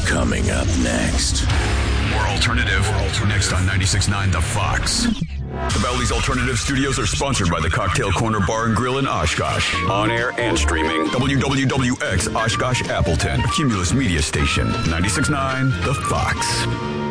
Coming up next. More alternative. Next on 96.9 The Fox. The Bally's Alternative Studios are sponsored by the Cocktail Corner Bar and Grill in Oshkosh. On air and streaming. WWWX Oshkosh Appleton. Cumulus Media Station. 96.9 The Fox.